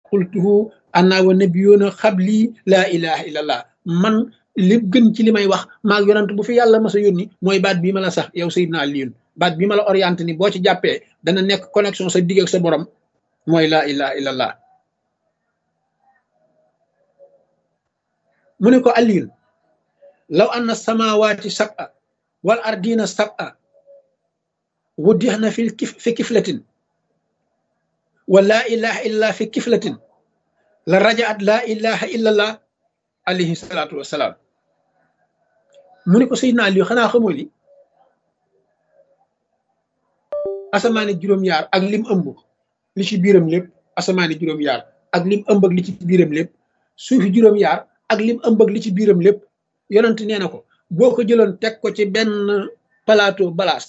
qultuhu anna wa nabiyuna xabli laa ilaha illallah man li gën ci li may wax maag yonant bu fi yàlla mas a yónni mooy baat bii ma la sax yow Seydina Aliyun baat bii ma la orienté ni boo ci jàppee dana nekk connexion sa digg ak sa borom mooy laa ilaha illallah mu ne ko Aliyun law anna samawati sab'a wal ardina sab'a wuddixna fi kiflatin wa laa ilaha illallah fi kiflatin la rajaat laa ilaha illallah alayhi salaatu wasalaam mu ne ko Seydina Aliyu xanaa xamoo ni asamaani juróom-yaar ak lim ëmb li ci biiram lépp asamaani juróom-yaar ak lim ëmb ak li ci biiram lépp suufi juróom-yaar ak lim ëmb ak li ci biiram lépp yonent nee na ko boo ko jëloon teg ko ci benn plateau balaas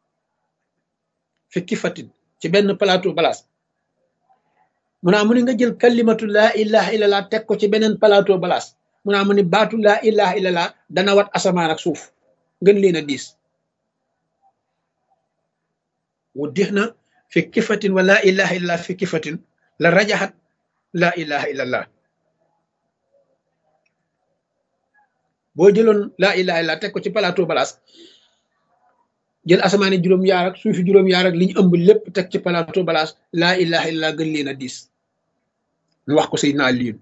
fi kifatin ci benn plateau balaas mu naa mu ne nga jël kalimatu laa ilaha illallah teg ko ci beneen plateau balaas mu naa mu ne baatu laa ilaha illallah dana wat asamaan ak suuf gën leen a diis wu dix na fi kifatin wa laa ilaha illallah fi kifatin la rajaxat laa ilaha illallah boo jëloon laa ilaha illallah teg ko ci plateau balaas jël asamaani juróom-yaar ak suufi juróom-yaar ak li ñu ëmb lépp teg ci plateau balaas laa ilaha illallah gën leen a diis mu wax ko Seydina Aliyun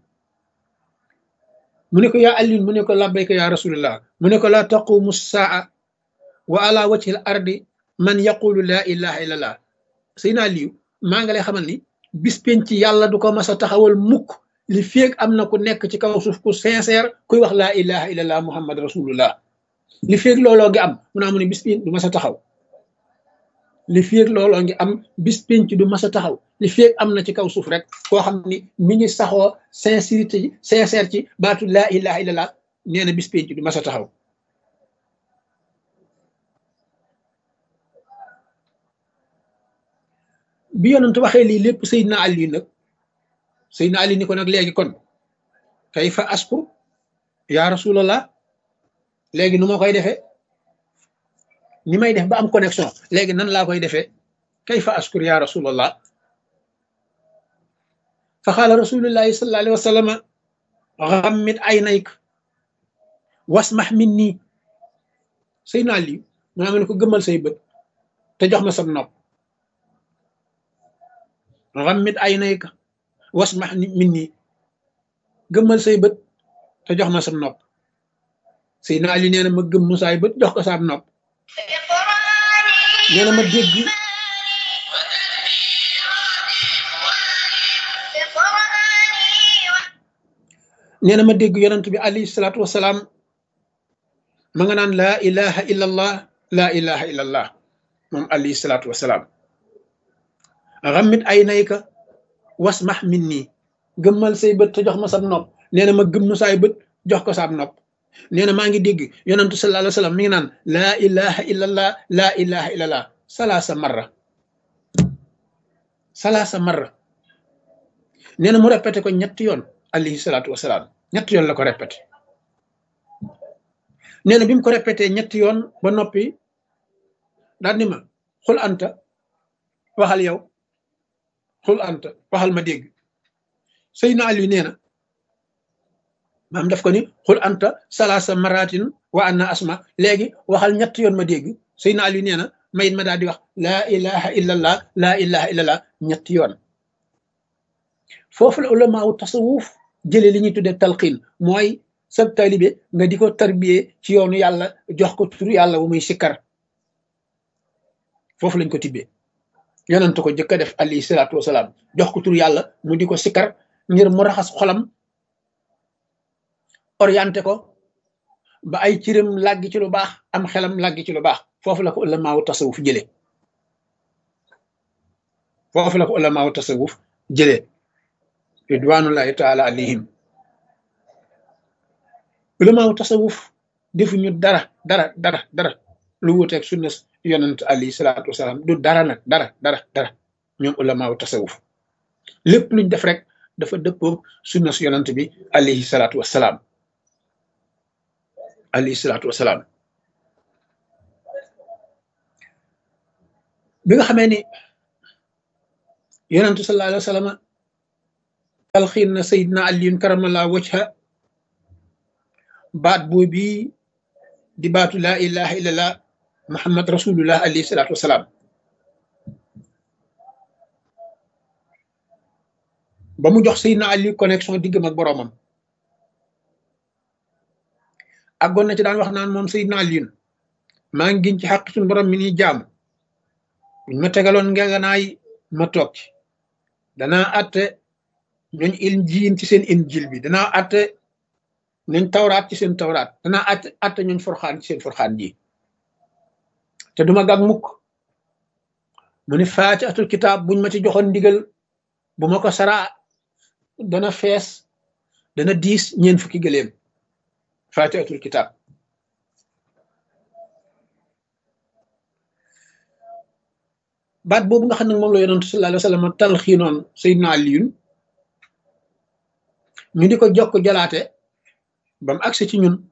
mu ne ko yaa Aliyun mu ne ko labbayka yaa rasulullah mu ne ko laa taqumu saa wa ala wajhil ardi man yaqulu laa ilaha illallah Seydina Aliyu maa nga lay xamal ni bis penc yàlla du ko mas a taxawal mukk li feeg am na ku nekk ci kaw suuf ku sincère kuy wax laa ilaha illallah muhammad rasulullah li feeg looloo ngi am mu naa mu ne bis penc du mas a taxaw li feeg looloo ngi am bis penc du mas a taxaw li feeg am na ci kaw suuf rek koo xam ni mi ngi saxoo sincérité sincère ci baatu laa ilaha illallah nee na bis penc du mas a taxaw bi yonent waxee lii lépp Seydina Ali nag Seydina Ali ni ko nag léegi kon kayfa askur yaa rasulallah léegi nu ma koy defee ni may def ba am connexion léegi nan laa koy defee kayfa askur yaa rasulallah fa qaala rasulullahi sallallahu alayhi wa sallam ghammid aynayk wasmah minni Seydina Ali mu ne ko gëmmal say bët te jox ma sam nopp ghammid aynayka wasmah minni gëmmal say bët te jox ma sam nopp Seydina Ali nee na ma gëm musaay bët jox ko sam nopp nee na ma dégg nee na ma dégg yonent bi alayhi salaatu wasalaam ma nga naan laa ilaha illallah laa ilaha illallah moom alayhi salaatu wasalaam ghammid aynayka wasmah minni gëmmal say bët te jox ma sam nopp nee na ma gëm musaay bët jox ko sam nopp nee na maa ngi dégg yonentu sallallahu alayhi wa sallam mi ngi naan laa ilaha illallah laa ilaha illallah salaasa marra nee na mu répété ko ñetti yoon alayhi salaatu wasalaam ñetti yoon la ko répété nee na bi mu ko répété ñetti yoon ba noppi daal ni ma xul anta waxal yow xul anta waxal ma dégg Seydina Ali nee na maam daf ko ni xul anta salaasa maratin wa anna asma léegi waxal ñetti yoon ma dégg Seydina Ali nee na mayit ma daal di wax laa ilaha illallah laa ilaha illallah ñetti yoon foofu la ulama wu tasawuf jële li ñuy tudde talqiin mooy sab taalibe nga di ko tarbiyee ci yoonu yàlla jox ko turu yàlla bu muy sikkar foofu lañ ko tibbee yonent ko jëkk a def alayhi salaatu wasalaam jox ko turu yàlla mu di ko sikkar ngir mu raxas xolam orienté ko ba ay cëram làggi ci lu baax am xelam làggi ci lu baax foofu la ko ulama wu tasawuf jëlee foofu la ko ulama wu tasawuf jëlee ridwanullahi taala alayhim ulama wu tasawuf defuñu dara lu wuteeg sunna yonent alayhi salaatu wasalaam du dara nag dara ñoom ulama wu tasawuf lépp luñ def rek dafa dëppoog sunna yonent bi alayhi salaatu wasalaam bi nga xamee ni yonentu sallallahu alayhi wa sallam talxiin na Seydina Aliyun karamallahu wajha baat boobu di baatu laa ilaha illallah muhammad rasulullah alayhi salaatu wasalaam ba mu jox Seydina Aliyu connexion diggam ak boroomam àggoon na ci daan wax naan moom Seydina Aliyun maa ngi giñ ci xaq suñu borom mi ni jaamu buñ ma tegaloon ngeganaay ma toog ci danaa atte ñooñ injiil ci seen injiil bi danaa atte ñooñ tawraat ci seen tawraat danaa atte ñooñ forxaan ci seen forxaan ji te duma gàg mukk mu ni faatihatul kitaab buñ ma ci joxoon ndigal bu ma ko saraa dana fees dana diis ñeen fukki gëléem faatihatul kitaab baat boobu nga xam ne moom la yonent sallallahu alayhi wa sallam talxiinoon Seydina Aliyun ñu di ko jokk jalaate ba mu agsi ci ñun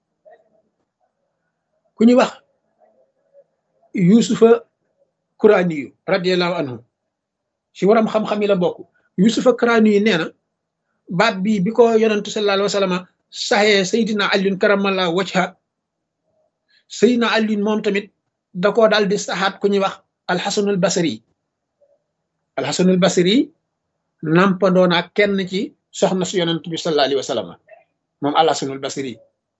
ku ñu wax yusufa kuraaniyu radiallahu anhu ci waram xam-xam yi la bokk yusufa kuraaniyu nee na baat bii bi ko yonent sallallahu alayhi wa sallam saxee Seydina Aliyun karamallahu wajha Seydina Aliyun moom tamit da koo daal di saxaat ku ñuy wax alxasanul basri alxasanul basri nampandoona kenn ci soxna si yonent bi sallallahu alayhi wa sallam moom alxasanul basri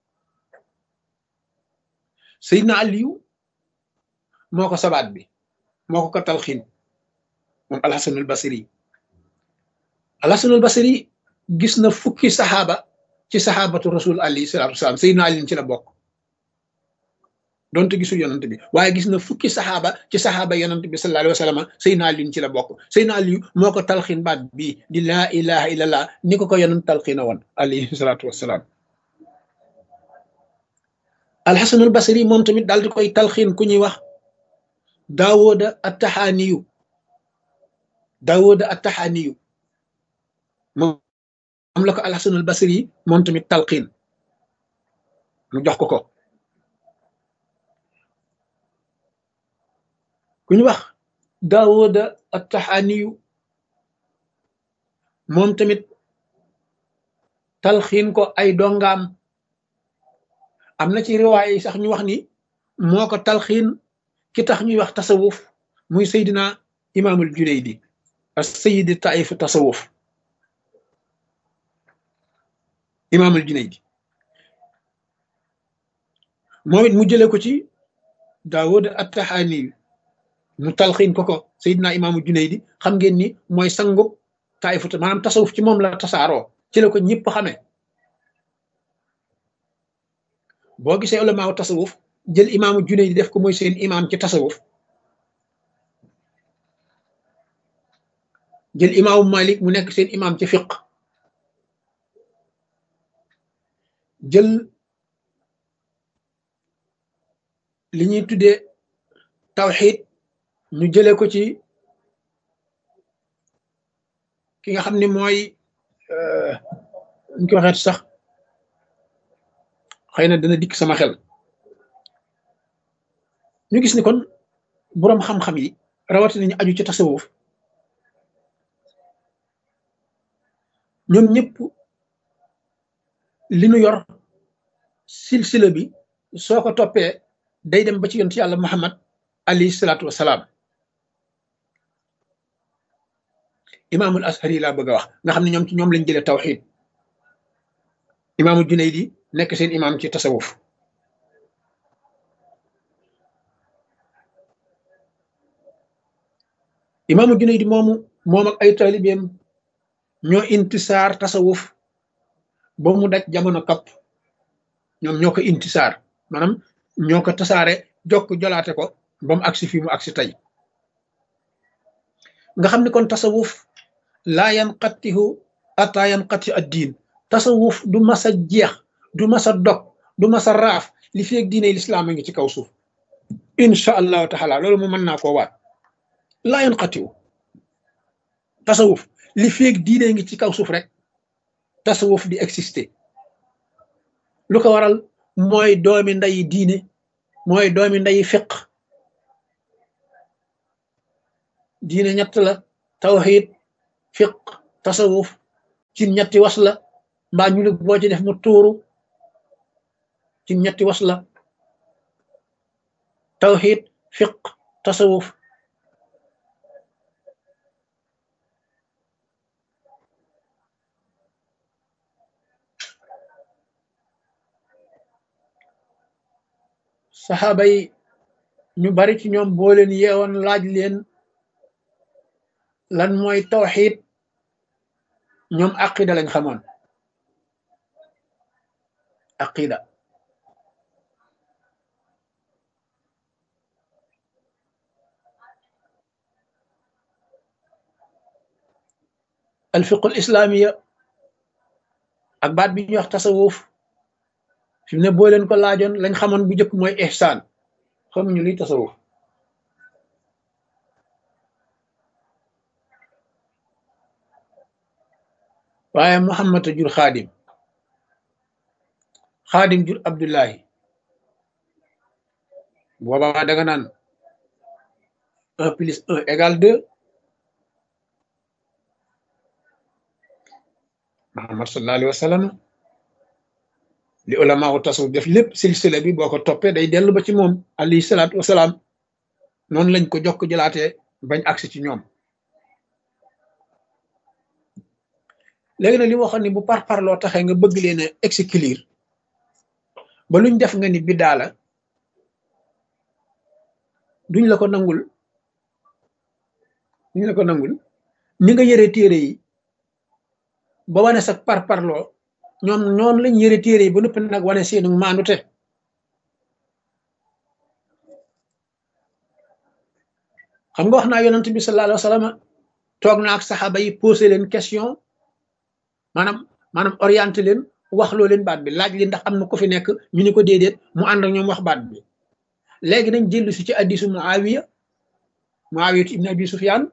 Seydina Aliyu moo ko sabaat bi moo ko talxiin moom alxasanul basri alxasanul basri gis na fukki saxaaba ci saxaabatu rasul alayhi salaatu wasalaam Seydina Aliyu ci la bokk donte gisul yonent bi waaye gis na fukki saxaaba ci saxaaba yonent bi sallallahu alayhi wa sallam Seydina Aliyu ci la bokk Seydina Aliyu moo ko talxiin baat bii di laa ilaha illallah ni ko yonent talxiina woon alayhi salaatu wasalaam alxasanul basri moom tamit daal di koy talxiin ku ñuy wax daawuda attaxaaniyu moom la ko alxasanul basri moom tamit talxiin mu jox ko ku ñu wax daawuda attaxaaniyu moom tamit talxiin ko ay dongaam am na ci riwaay yi sax ñu wax ni moo ko talxiin ki tax ñuy wax tasawuf muy Seydina imaamul Junaydi as sayidi taif tasawuf imaamul Junaydi moom it mu jële ko ci daawuda attaxaaniyu mu talxiin ko Seydina imaamul Junaydi xam ngeen ni mooy sangub taifut maanaam tasawuf ci moom la tasaaroo ci la ko ñëpp xamee boo gisee ulamaaw tasawuf jël imaamu Junaydi def ko mooy seen imaam ci tasawuf jël imaamu Malik mu nekk seen imaam ci fiq jël li ñuy tuddee tawxiid ñu jële ko ci ki nga xam ne mooy ñu ko waxee sax xëy na dana dikk sama xel ñu gis ni kon boroom xam-xam yi rawatina ñu aju ci tasawuf ñoom ñëpp li nu yor silsila bi soo ko toppee day dem ba ci yonent yàlla Muhammad alayhi salaatu wasalaam imaamul ashari laa bëgg a wax nga xam ne ñoom ci ñoom lañ jëlee tawxiid imaamul Junaydi nekk seen imaam ci tasawuf imaamul Junaydi moom ak ay taalibeem ñoo intisaar tasawuf ba mu daj jamono kapp ñoom ñoo ko intisaar maanaam ñoo ko tasaare jokk jolaate ko ba mu agsi fii mu agsi tey nga xam ne kon tasawuf laa yanqatihu ata yanqati ad-diin tasawuf du mas a jeex du mas a dog du mas a raaf li feeg diine lislaam a ngi ci kaw suuf insha allahu taala loolu mu mën naa koo waat laa yanqatihu tasawuf li feeg diine ngi ci kaw suuf rek tasawuf di exister lu ko waral mooy doomi ndeyi diine mooy doomi ndeyi fiq diine ñett la tawxiid fiq tasawuf ci ñetti was la mbaa ñu ne boo ci def mu tuuru ci ñetti was la tawxiid fiq tasawuf saxaaba yi ñu bari ci ñoom boo leen yeewoon laaj leen lan mooy tawxiid ñoom aqida lañ xamoon aqida alfiqul islaamiya ak baat bi ñuy wax tasawuf fi mu ne boo leen ko laajoon lañ xamoon bu njëkk mooy ihsaan xamuñu luy tasawuf waaye Muhammad a jur xaadim xaadim jur Abdullahi boobaa da nga naan 1+1 = 2 Muhammad sallallahu alayhi wa sallam li ulama u tasawuf def lépp silsila bi boo ko toppee day dellu ba ci moom alayhi salaatu wasalaam noonu lañ ko jokk jëlaatee bañ agsi ci ñoom léegi nag li ma waxoon ni bu parparloo taxee nga bëgg leen a exclure ba luñ def nga ni biddaa la duñ la ko nangul ni nga yëre téere yi ba wane sa parparloo ñoom noonu lañ yëre téere yi ba noppi nag wane seenu maandute xam nga wax naa yonent bi sallallahu alayhi wa sallam toog na ak saxaaba yi posé leen question maanaam orienté leen wax loo leen baat bi laaj li ndax am na ko fi nekk ñu ni ko déedéet mu ànd ak ñoom wax baat bi léegi nañ jëllu si ci hadiisu Muawiya ibn Abi Sufyaan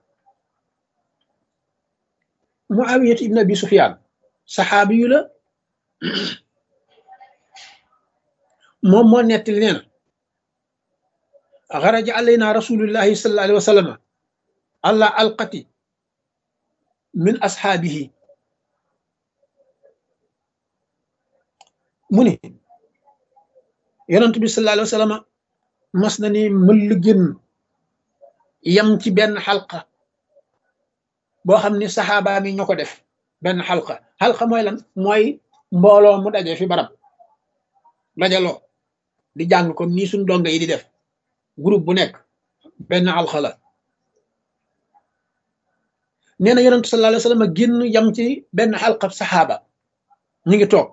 Muawiya ibn Abi Sufyaan saxaabi yu la moom moo nettali nee na xaraja alayna rasulullahi sallallahu alayhi wa sallam ala alqati min ashaabihi mu ni yonent bi sallallahu alayhi wa sallam mas na ni mëll génn yam ci benn xalqa boo xam ni saxaaba mi ñoo ko def benn xalqa mooy lan mooy mbooloo mu daje fi barab dajaloo di jàng comme nii suñ donga yi di def groupe bu nekk benn xalqa la nee na yonent sallallahu alayhi wa sallam génn yam ci benn xalqa saxaaba ñu ngi toog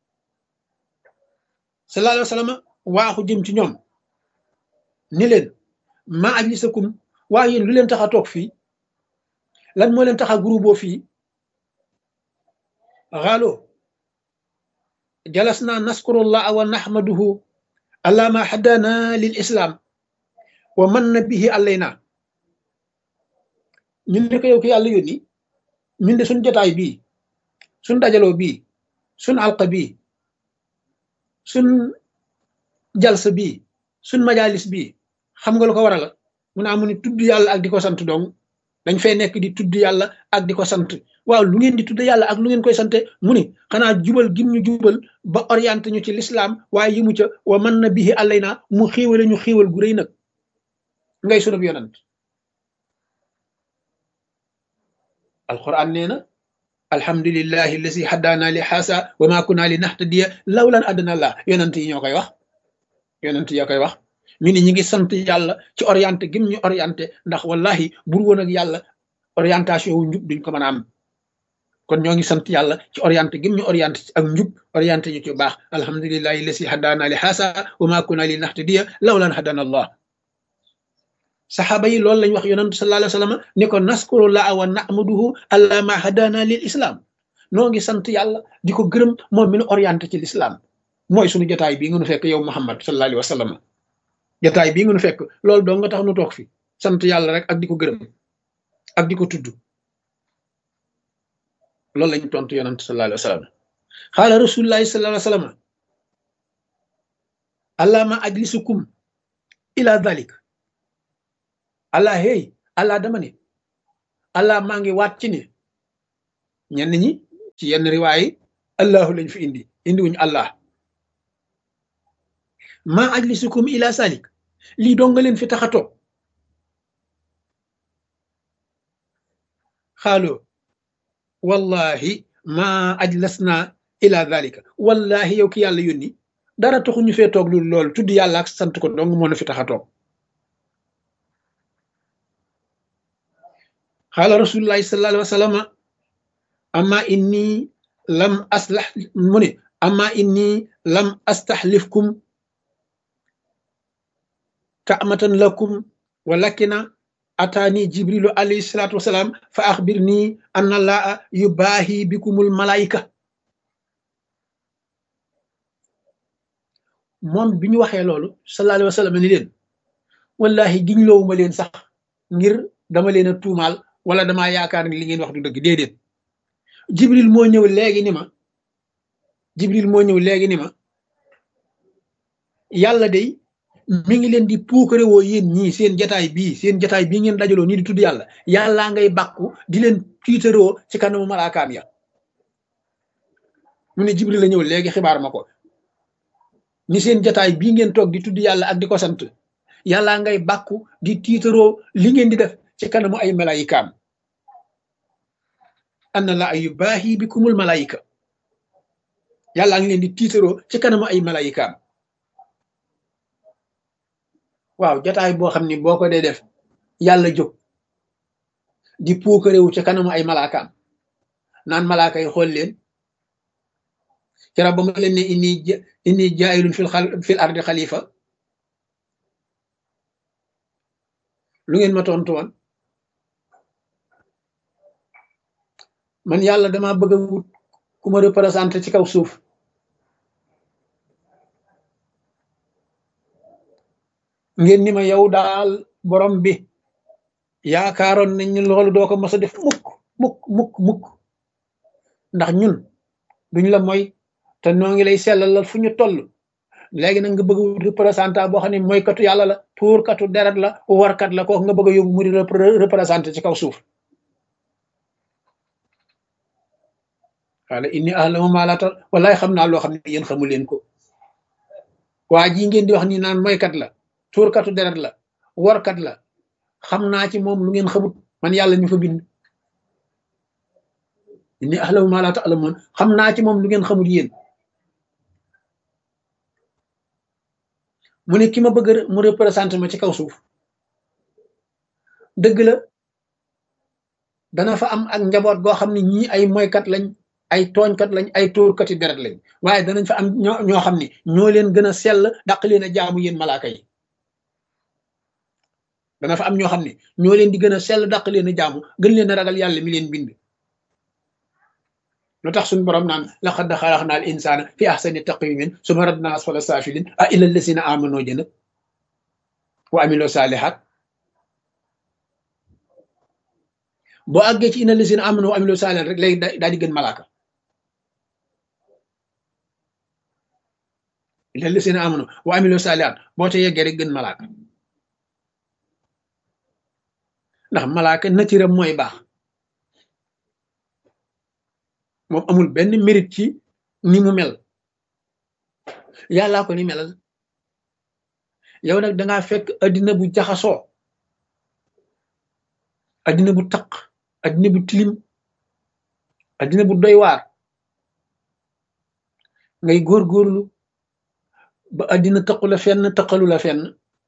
sallallahu alayhi wa sallam waaxu jëm ci ñoom ni leen ma ajlisakum waa yéen lu leen tax a toog fii lan moo leen tax a groupe fii xaalo jalasna naskurullah wa nahmaduhu ala ma hadana lil islam wa manna bihi alayna ñun ne ko yow ki yàlla yónni ñun de suñ jotaay bii suñ dajaloo bii suñ alqa bii suñ jalsa bii suñ majalis bii xam nga lu ko waral mu ne amu ni tudd yàlla ak di ko sant dong dañ fay nekk di tudd yàlla ak di ko sant waaw lu ngeen di tudd yàlla ak lu ngeen koy sante mu ni xanaa jubal gim ñu jubal ba orienté ñu ci l'islam waaye yi mu ca wa man na bihi alayna mu xiiwale ñu xiiwal gu rëy nag ngay sunub yonant alquran nee na alhamdulillahi allazi haddaana li haasa wa ma kunna li nahtadiya lawlan adana la yonant yi ñoo koy wax yonant yi koy wax mi ni ñi ngi sant yàlla ci orienté gim ñu orienté ndax wallahi bur woon ak yàlla orientation wu njub duñ ko mën a am kon ñoo ngi sant yàlla ci orienté gim ñu orienté ak njub orienté ñu ci baax alhamdulillahi allazi haddaana li haasa wa ma kunna li nahtadiya lawlan hadana allah saxaaba yi loolu lañ wax yonent sallallahu alayhi wa sallam ni ko naskurullah wa nahmaduhu ala ma hadana lil islam noo ngi sant yàlla di ko gërëm moom mi nu orienté ci l'islam mooy suñu jotaay bii nga nu fekk yow Muhammad sallallahu alayhi wa sallam jotaay bii nga nu fekk loolu doo nga tax nu toog fi sant yàlla rek ak di ko gërëm ak di ko tudd loolu lañ tontu yonent sallallahu alayhi wa sallam xaala rasulullahi sallallahu alayhi wa sallam alla ma ajlisukum ila dhalik allah hey allah dama ne allah maa ngi waat ci ne ñenn ñi ci yenn riwaay allahu lañ fi indi wuñ allah ma ajlisukum ila salik lii doo nga leen fi tax a toog xaaloo wallahi ma ajlasna ila dalika wallahi yow ki yàlla yónni dara taxu ñu fee toog loolu tudd yàlla ak sant ko dong moo na fi tax a toog xaala rasulullahi sallallahu alayhi wa sallam amma inni lam aslah mu ne amma inni lam astaxlifkum kaamatan lakum walakina ataani jibrilu alayhi salatu wasalaam fa axbirni anna laa yubaahi bikumul malaayika moom bi ñu waxee loolu sallallahu alayhi wa sallam ni leen wallahi giñ loowuma leen sax ngir dama leen a tuumaal wala damaa yaakaar ni li ngeen wax du dëgg déedéet jibril moo ñëw léegi ni ma yàlla day mi ngi leen di puukare woo yéen ñii seen jataay bii ngeen dajaloo nii di tudd yàlla yàllaa ngay bàkku di leen tiitaroo ci kanamu malaakaam ya mu ne jibril la ñëw léegi xibaar ma ko ni seen jataay bii ngeen toog di tudd yàlla ak di ko sant yàllaa ngay bàkku di tiitaroo li ngeen di def ci kanamu ay malaayikaam anna la ay baahi bikumul malaayika yàllaa ngi leen di tiitaroo ci kanamu ay malaayikaam waaw jataay boo xam ni boo ko dee def yàlla jóg di puukarewu ca kanamu ay malaakaam naan malaaka yi xool leen keroog ba ma leen ne inni jaayilun fil ardi xalifa lu ngeen ma tontu woon man yàlla dama bëgg a wut ku ma représenté ci kaw suuf ngeen ni ma yow daal borom bi yaakaaroon nañ ñu loolu doo ko mos a def mukk ndax ñun duñ la mooy te noo ngi lay sellalal fu ñu toll léegi nag nga bëgg a wut représentant boo xam ne mooy katu yàlla la tuurkatu deret la warkat la kooku nga bëgg a yóbbu mu di représenté ci kaw suuf wala inni a'lamu ma la ta'lamun wallaay xam naa loo xam ne yéen xamu leen ko waa ji ngeen di wax ni naan mooykat la tuurkatu deret la warkat la xam naa ci moom lu ngeen xamut man yàlla ñu fa bind inni a'lamu ma la ta'lamun xam naa ci moom lu ngeen xamut yéen mu ne ki ma bëgg mu représenté ma ci kaw suuf dëgg la dana fa am ak njaboot goo xam ne ñii ay moykat lañ ay tooñkat lañ ay tuurkati deret lañ waaye danañ fa am ñoo xam ne ñoo leen gën a sell dàq leen a jaamu yéen malaaka yi dana fa am ñoo xam ne ñoo leen di gën a sell dàq leen a jaamu gën leen a ragal yàlla mi leen bind lu tax suñu borom naan laqad xalaqna al insana fi ahsani taqwimin summa radna asfala safilin a illa allasina amano jëna wa amilo salihat boo àggee ci inna allasina amano wa amilo salihat rek léegi daal di gën malaaka illa allasina amano wa amilo salihat boo te yeggee rek gën malaaka ndax malaaka natiram mooy baax moom amul benn mérite ci ni mu mel yàllaa ko ni melal yow nag dangaa fekk addina bu jaxasoo addina bu taq addina bu tilim addina bu doy waar ngay góorgóorlu ba addina taqu la fenn taqalu la fenn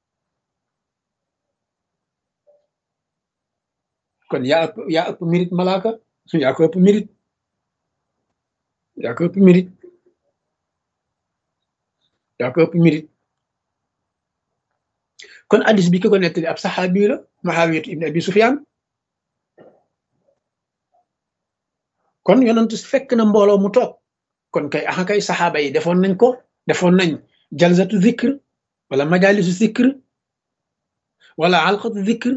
kon yaa ëpp mérite malaaka yaa ko ëpp mérite yaa ko ëpp mérite kon addis bi ki ko nettali ab saxaabi la Muawiyatu ibn Abi Sufyaan kon yonent fekk na mbooloo mu toog kon kay axa kay saxaaba yi defoon nañ jalsatu zikr wala majalisu zikr wala alqatu zikr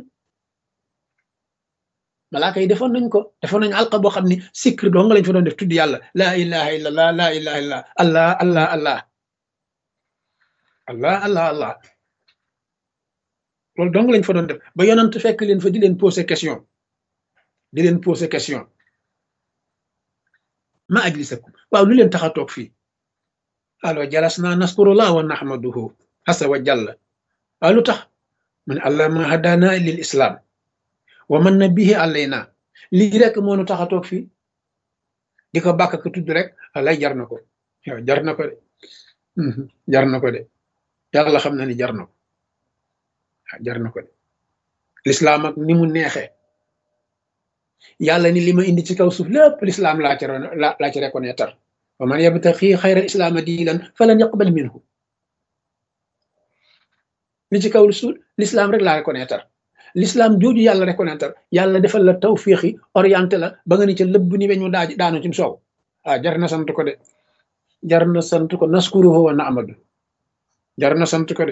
malaaka yi defoon nañ alqa boo xam ne zikr doo nga lañ fa doon def tudd yàlla laa ilaha illallah laa ilaha illallah allah allah allah allah allah allah loolu dong lañ fa doon def ba yonent fekk leen fa di leen poser question ma ajlisakum waaw lu leen tax a toog fii alo jalasna naskurullah wa nahmaduhu asa wa jalla waaw lu tax mu ne allah ma hadana lil islam wa man na bihi alayna lii rek moo nu tax a toog fii di ko bàkk ko tudd rek alay jar na ko yow jar na ko de jar na ko de yàlla xam na ni jar na ko jar na ko de lislaam ak ni mu neexee yàlla ni li ma indi ci kaw suuf lépp lislaam laa ci reconnaître wa man yabtaqi xayra islaama diinan falan yaqbal minhu li ci kaw suuf lislaam rek laa reconnaître l'islam jooju yàlla reconnaître yàlla defal la tawfiixi orienté la ba nga ni ca lëbb ni weñu daanu ci soow jar na sant ko de jar na sant ko naskuruhu wa na'madu jar na sant ko de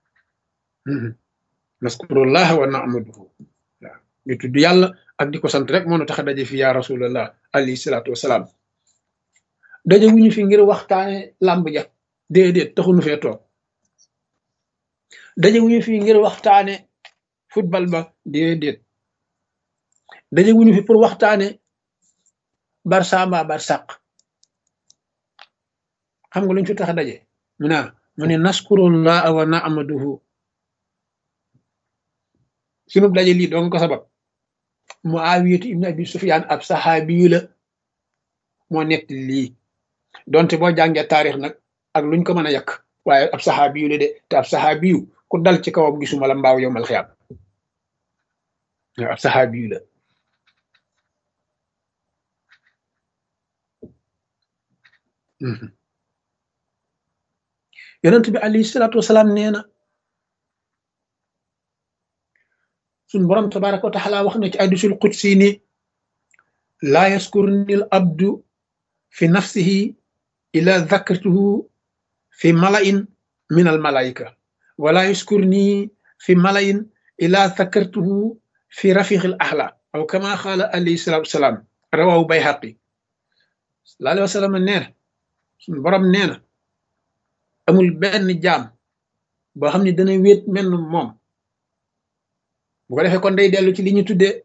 naskurullah wa na'maduhu waaw ñu tudd yàlla ak di ko sant rek moo nu tax a daje fi ya rasulallah alayhi salaatu wasalaam daje wuñu fi ngir waxtaane làmb ja déedéet taxunu fee toog daje wuñu fi ngir waxtaane football ba déedéet daje wuñu fi pour waxtaane Barça mbaa Barsaq xam nga luñ fi tax a daje mu ne naskurullah wa na'maduhu sunu daje lii doon ko sabab Muawiyatu ibn Abi Sufyan ab saxaabiyu la moo nekk lii donte boo jàngee taarix nag ak luñ ko mën a yàq waaye ab saxaabiyu la de te ab saxaabiyu ku dal ci kawam gisuma la mbaaw yowmal xiyaam ab saxaabiyu la yonent bi alayhi salaatu wasalaam nee na suñ borom tabaraka wa taala wax na ci hadiisul qudsi ni laa yaskurni al abdu fi nafsihi ila dhakartuhu fi mala'in min al malaika wala yaskurni fi mala'in ila dhakartuhu fi rafiqil ahla aw kama qaala alayhi salaatu wasalaam rawahu bayhaqi sallallahu alayhi wa sallam nee na suñ borom nee na amul benn jaam boo xam ne dana wéet mel moom bu ko defee kon day dellu ci li ñu tuddee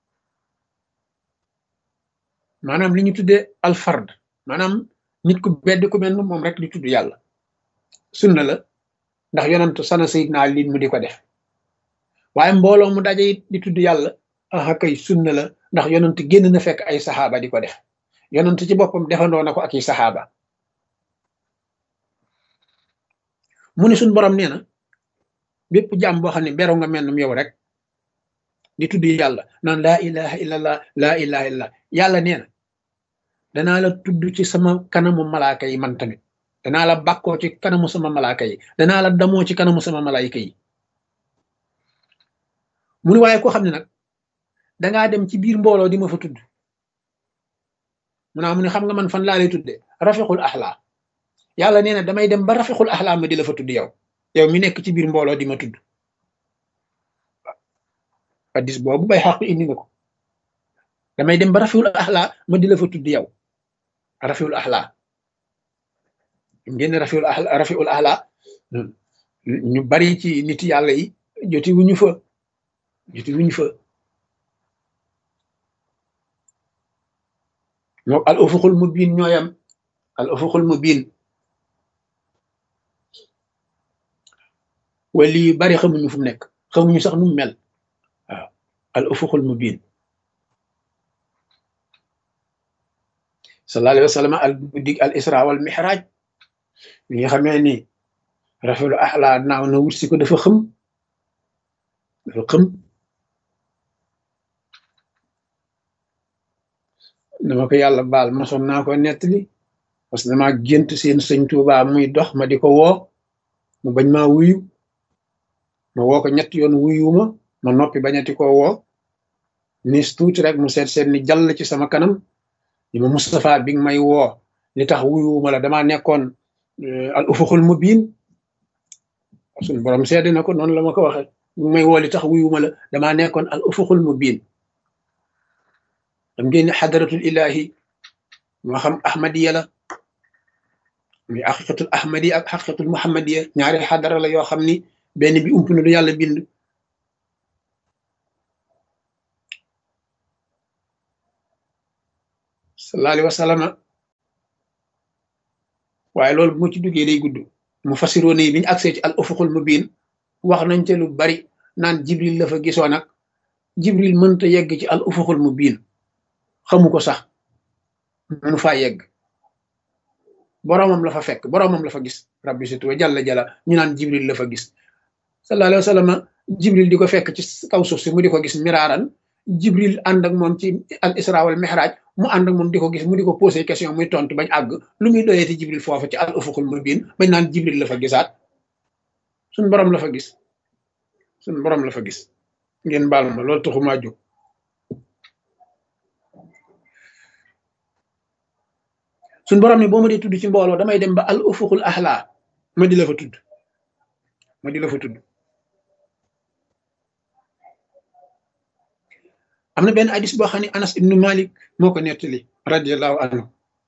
maanaam li ñu tuddee alfard maanaam nit ku bedd ku mel moom rek di tudd yàlla sunna la ndax yonent sana sayidna Ali mu di ko def waaye mbooloo mu daje it di tudd yàlla kay sunna la ndax yonent génn na fekk ay saxaaba di ko def yonent ci boppam defandoo na ko ak i saxaaba mu ne suñ borom nee na bépp jaam boo xam ne beru nga mel yow rek di tudd yàlla naan laa ilaha illallah laa ilaha illallah yàlla nee na danaa la tudd ci sama kanamu malaaka yi man tamit danaa la bàkkoo ci kanamu sama malaaka yi danaa la damoo ci kanamu sama malaayika yi mu ne waaye koo xam ne nag dangaa dem ci biir mbooloo di ma fa tudd mu ne xam nga man fan laa lay tudde rafiqul axla yàlla nee na damay dem ba rafiqul axla ma di la fa tudd yow mi nekk ci biir mbooloo di ma tudd hadis boobu bay xaq indi nga ko damay dem ba rafiul axla ma di la fa tudd yow rafiul axla ngeen rafiul axla ñu bari ci nit yàlla yi joti wuñu fa ñoo al ufuqul mubin ñooyam al ufuqul mubin wali yu bari xamuñu fu mu nekk xamuñu sax nu mu mel waaw al ufuqul mubin sallallahu alayhi wa sallam al guddig al isra wal mihraj li nga xamee ni rafiul axla naaw na wut si ko dafa xëm dama ko yàlla baal masoon naa ko nettali parce que dama gént seen sëñ Tuubaa muy dox ma di ko woo mu bañ maa wuyu ma woo ko ñetti yoon wuyuma ma noppi bañati ko woo nis tuuti rek mu seet ni jàll ci sama kanam ni ma Moustapha bi nga may woo li tax wuyuma la damaa nekkoon al ufuqul mubin suñu borom seede na ko noonu la ma ko waxe bi may woo li tax wuyuma la damaa nekkoon al ufuqul mubin dam ngeen ne xadaratul ilahi moo xam ahmadiya la muy xaqiqatul ahmadi ak xaqiqatul muhammadiya ñaari xadara la yoo xam ni benn bi ump na du yàlla bind sallallahu alayhi wa sallam waaye loolu bu ma ci duggee day gudd mu fasiroo nii bi ñu agsee ci al ufuqul mubin wax nañ te lu bari naan jibril la fa gisoo nag jibril mënta yegg ci al ufuqul mubin xamu ko sax mënu faa yegg boroomam la fa fekk boroomam la fa gis rabbi situ wa jalla jalla ñu naan jibril la fa gis sallallahu alayhi wa sallam jibril di ko fekk ci kaw suuf si mu di ko gis miraaran jibril ànd ak moom ci al isra wal mihraj mu ànd ak moom di ko gis mu di ko posé question muy tontu bañ àgg lu muy doyeeti jibril foofu ci al ufuqul mubin bañ naan jibril la fa gisaat suñ borom la fa gis suñ borom la fa gis ngeen baal ma loolu taxumaa jóg suñ borom ne boo ma dee tudd ci mbooloo damay dem ba al ufuqul ahla ma di la fa tudd ma di la fa tudd am na benn hadis boo xam ne Anas ibnu Malik moo ko nettali radiallahu anhu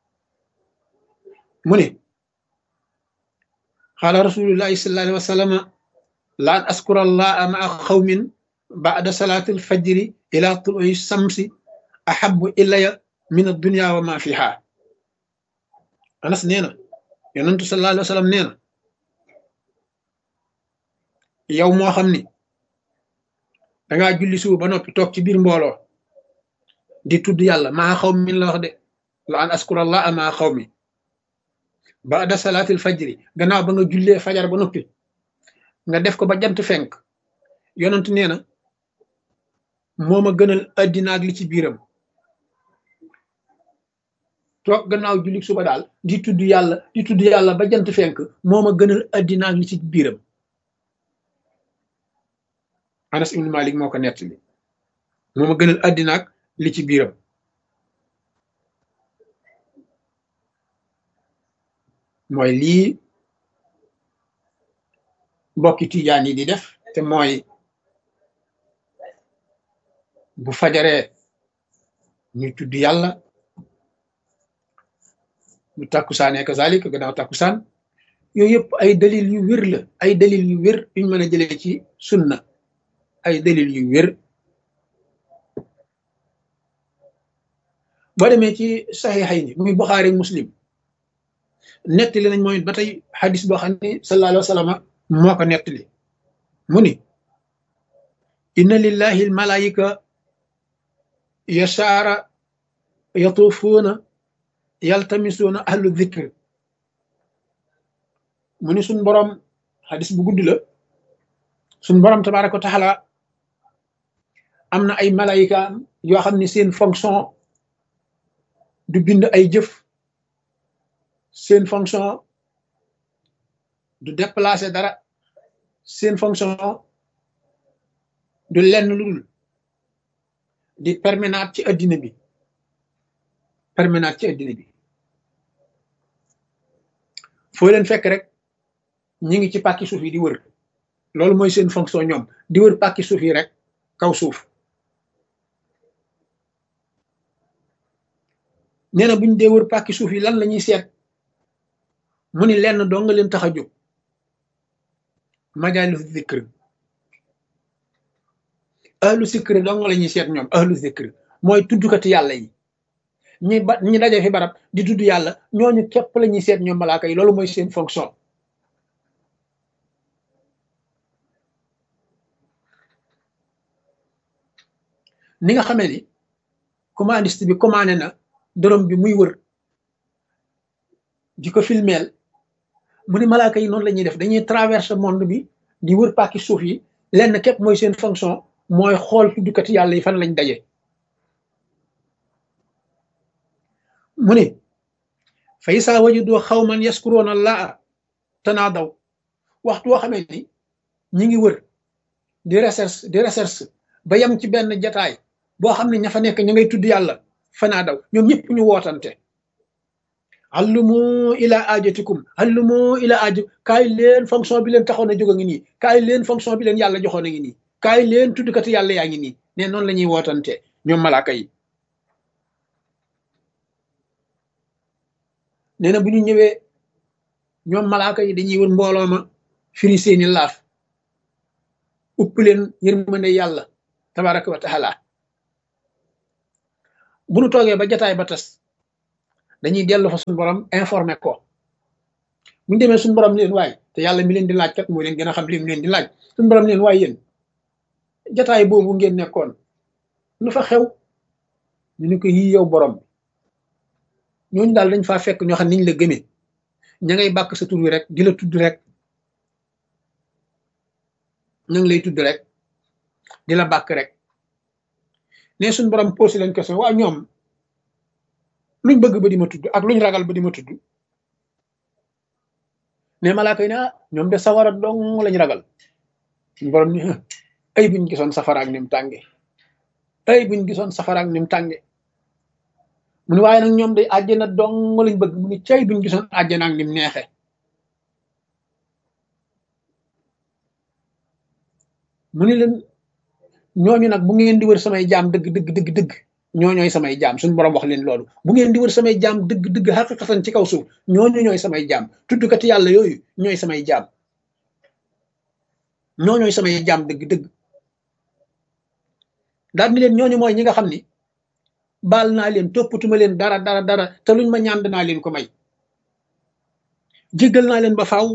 mu ne qaala rasulullahi sallallahu alayhi wa sallam la an askura allaha maa xawmin ba'da salati alfajri ila tului samsi ahabu ilaya min addunya wa ma fiha Anas nee na yonentu sallallahu alayhi wa sallam nee na yow moo xam ni dangaa julli suba ba noppi toog ci biir mbooloo di tudd yàlla maa xaw min la wax de la an askurallah maa xaw mi baada salaatil fajri gannaaw ba nga jullee fajar ba noppi nga def ko ba jant fenk yonent nee na moo ma gënal addina ak li ci biiram toog gannaaw julli suba daal di tudd yàlla ba jant fenk moo ma gënal addina ak li ci biiram Anas ibn Malik moo ko nettali moo ma gënal addina ak li ci biiram mooy lii mbokki tijaan yi di def te mooy bu fajaree ñu tudd yàlla bu takkusaanee kazalik gannaaw takkusaan yooyu yëpp ay dalil yu wér la ay dalil yu wér yuñ mën a jëlee ci sunna ay dalil yu wér boo demee ci saxiixayni muy Buxaari Muslim nettali nañ mooy ba tey xadis boo xam ne sallallahu alayhi wa sallam moo ko nettali mu ni inna lillahi al malaayika yasaara yatuufuuna yaltamisuuna ahlu dhikr mu ni suñ boroom xadis bu gudd la suñ boroom tabaaraka wa taala am na ay malaayika yoo xam ne seen fonction du bind ay jëf seen fonction du déplacer dara seen fonction du lenn lu dul di permanent ci addina bi permanent ci addina bi foo leen fekk rek ñi ngi ci pàkki suuf yi di wër loolu mooy seen fonction ñoom di wër pàkki suuf yi rek kaw suuf nee na buñ dee wër pàkki suuf yi lan la ñuy seet mu ni lenn doo nga leen tax a jóg majaalis zikr ahlu zikr doo nga la ñuy seet ñoom ahlu zikr mooy tuddukati yàlla yi ñi daje fi barab di tudd yàlla ñooñu képp la ñuy seet ñoom malaaka yi loolu mooy seen fonction ni nga xamee ni commandiste bi commandé na dorom bi muy wër di ko filmeel mu ni malaaka yi noonu la ñuy def dañuy traverser monde bi di wër pàkki suuf yi lenn képp mooy seen fonction mooy xool tuddukati yàlla yi fan lañ daje mu ni fa isaa wajadu xawman yaskuroona allaha tanaadaw waxtu woo xamee ni ñi ngi wër di recherche ba yem ci benn jataay boo xam ne ña fa nekk ña ngay tudd yàlla fanaadaw ñoom ñëpp ñu wootante allumu ila ajatikum allumu ila aju kaay leen fonction bi leen taxoon a jóg a ngi nii kaay leen fonction bi leen yàlla joxoon a ngi nii kaay leen tuddkati yàlla yaa ngi nii ne noonu la ñuy wootante ñoom malaaka yi nee na bu ñu ñëwee ñoom malaaka yi dañuy wër mbooloo ma firi seeni laaf upp leen yërmande yàlla tabaraka wa taala bu nu toogee ba jataay ba tas dañuy dellu fa suñu borom informé ko buñu demee suñu borom leen waay te yàlla mi leen di laaj kat moo leen gën a xam li mu leen di laaj suñu borom leen waay yéen jataay boobu ngeen nekkoon lu fa xew ñu ni ko yii yow borom ñooñu daal dañ faa fekk ñoo xam niñ la gëmee ña ngay bàkk sa tur wi rek di la tudd rek ña ngi lay tudd rek di la bàkk rek ne suñ borom posé leen question waa ñoom luñ bëgg ba di ma tudd ak luñ ragal ba di ma tudd ne malaaka yi ne ñoom de sawara dong lañ ragal suñ borom ni ay buñ gisoon safara ak nim tànge ay buñ gisoon safara ak nim tànge mu ni waaye nag ñoom day àjjana dong lañ bëgg mu ni cay buñ gisoon àjjana ak nim neexe mu ni leen ñooñu nag bu ngeen di wër samay jaam dëgg ñooñooy samay jaam suñu borom wax leen loolu bu ngeen di wër samay jaam dëgg xaqiqatan ci kaw suuf ñooñu ñooy samay jaam tuddkati yàlla yooyu ñooy samay jaam ñooñooy samay jaam dëgg daal ni leen ñooñu mooy ñi nga xam ni baal naa leen toppatuma leen dara te luñ ma ñaan naa leen ko may jéggal naa leen ba faaw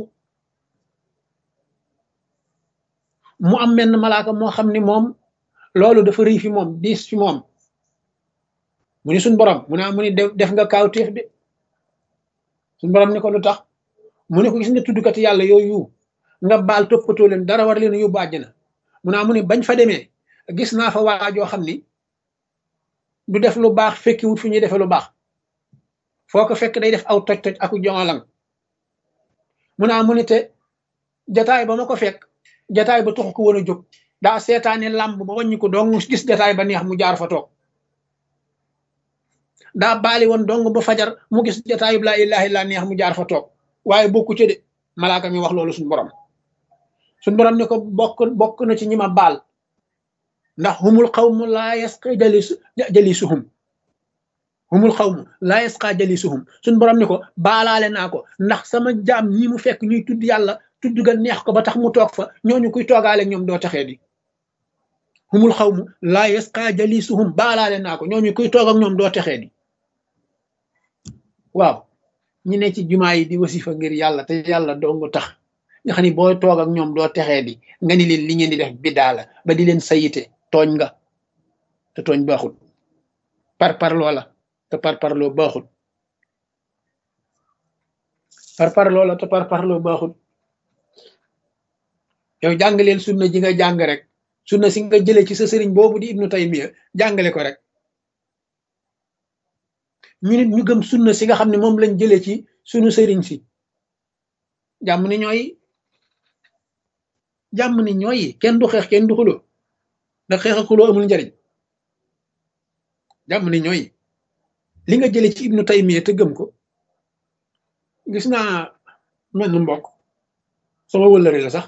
mu am menn malaaka moo xam ni moom loolu dafa rëy fi moom diis fi moom mu ni suñ borom mu ni def nga kaawteef de suñ borom ni ko lu tax mu ne ko gis nga tuddkati yàlla yooyu nga baal toppatoo leen dara war leen a yóbbu àjjana mu ni bañ fa demee gis naa fa waajoo xam ni du def lu baax fekki wut fu ñuy defe lu baax foo ko fekk day def aw toj aku joŋalang mu ni te jataay ba ma ko fekk jataay ba taxu ko woon a jóg daa seetaane làmb ba wàññi ko dong gis jataay ba neex mu jaar fa toog daa baali woon dong ba fajar mu gis jataayub laa ilaaha illa neex mu jaar fa toog waaye bokku ci de malaaka mi wax loolu suñu borom ne ko bokk na ci ñi ma baal ndax humul xawmu laa yasqa jalisuhum humul xawmu laa yasqa jalisuhum suñu borom ne ko baalaale naa ko ndax sama jaam ñi mu fekk ñuy tudd yàlla tudd ga neex ko ba tax mu toog fa ñooñu kuy toogaale ñoom doo taxee di humul xawmu laa yasqa jalisuhum baalaale naa ko ñooñu kuy toog ak ñoom doo texee di waaw ñi ne ci jumaa yi di wasifa ngir yàlla te yàlla dong tax nga xam ni boo toog ak ñoom doo texee di nga ni leen li ngeen di def biddaa la ba di leen sayite tooñ nga te tooñ baaxul parparloo la te parparloo baaxul parparloo la te parparloo baaxul yow jàngaleel sunna ji nga jàng rek sunna si nga jëlee ci sa sëriñ boobu di ibnu taymiya jàngale ko rek ñu nit ñu gëm sunna si nga xam ne moom lañ jëlee ci sunu sëriñ si jàmm ni ñooy kenn du xeex kenn du xuloo ndax xeex ak xuloo amul njariñ jàmm ni ñooy li nga jëlee ci ibnu taymiya te gëm ko gis naa mel ni mbokk sama wëllëre la sax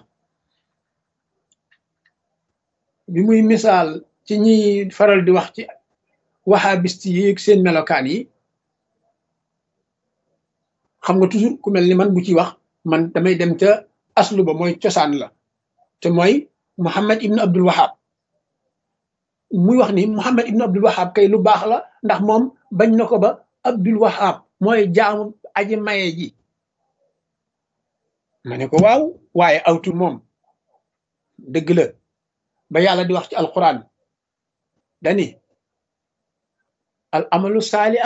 bi muy misaal ci ñiy faral di wax ci wahabist yi seen melokaan yi xam nga toujours ku mel ni man bu ci wax man damay dem ca aslu ba mooy cosaan la te mooy Muhammad ibn Abdul Wahab muy wax ni Muhammad ibn Abdul Wahab kay lu baax la ndax moom bañ na ko ba Abdul Wahab mooy jaamu aji maye ji ma ne ko waaw waaye awtu moom dëgg la ba yàlla di wax ci alquran dani al amalu saali'a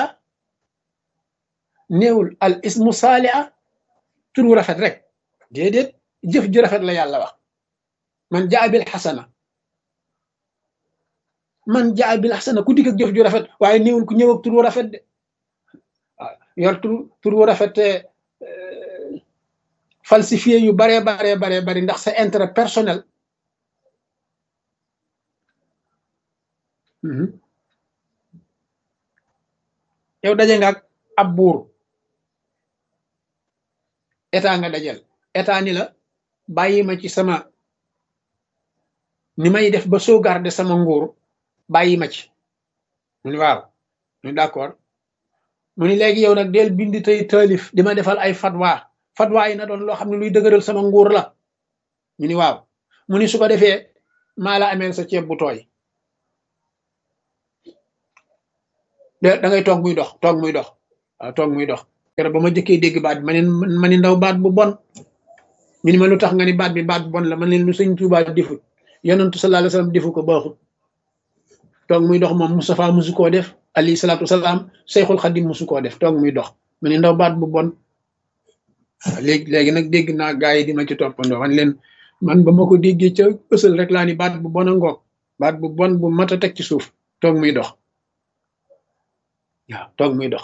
néewul al ismu saali'a tur wu rafet rek déedéet jëf ju rafet la yàlla wax man jaa bil xasana ku dikk ak jëf ju rafet waaye néewul ku ñëw ak tur wu rafet de waaw yor tur wu rafet te falsifié yu baree bari ndax sa intérêt personnel yow daje nga ak ab buur état nga dajel état ni la bàyyi ma ci sama ni may def ba sauvegarder sama nguur bàyyi ma ci mu ni waaw mu ni d'accord mu ni léegi yow nag del bind tey taalif di ma defal ay fatwa yi na doon loo xam ne luy dëgëral sama nguur la ñu ni waaw mu ni su ko defee maa la ameel sa ceeb bu tooy da ngay toog muy dox waaw toog muy dox keroog ba ma jëkkee dégg baat bi ma ne ndaw baat bu bon mi ni ma lu tax nga ni baat bi baat bu bon la man leen lu sëñ Tuubaa defut yonentu sallallahu alayhi wasallam defu ko baaxut toog muy dox moom Moustapha musu koo def alayhi salaatu wasalaam Seyxul Xadim musu koo def toog muy dox ma ne ndaw baat bu bon léegi nag dégg naa gaa yi di ma ci toppandoo man leen man ba ma ko déggee ca ësal rek laa ni baat bu bon a ngoog baat bu bon bu mat a teg ci suuf toog muy dox waaw toog muy dox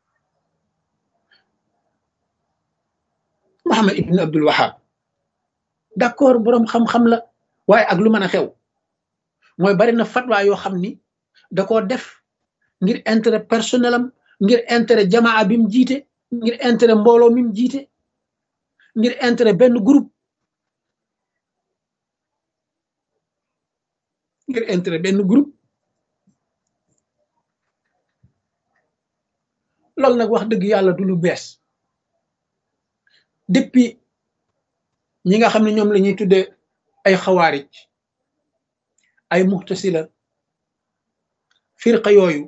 Muhammad ibn Abdul Wahab d'accord boroom xam-xam la waaye ak lu mën a xew mooy bari na fatwa yoo xam ni da koo def ngir intérêt personnel am ngir intérêt jamaa bi mu jiite ngir intérêt mbooloo mi mu jiite ngir intérêt benn groupe ngir intérêt benn groupe loolu nag wax dëgg yàlla du lu bees depuis ñi nga xam ne ñoom la ñuy tuddee ay xawaarij ay muxtasila firqa yooyu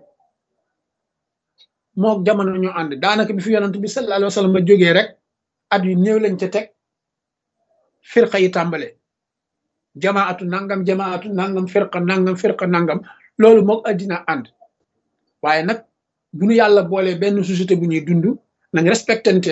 mook jamono ñu ànd daanaka bi fi yonent bi sallallahu alayhi wa sallam jógee rek at yu néew lañ ca teg firqa yi tàmbale jamaatu nangam firqa nangam loolu mook addina ànd waaye nag bu nu yàlla boolee benn société bu ñuy dund nañ respectante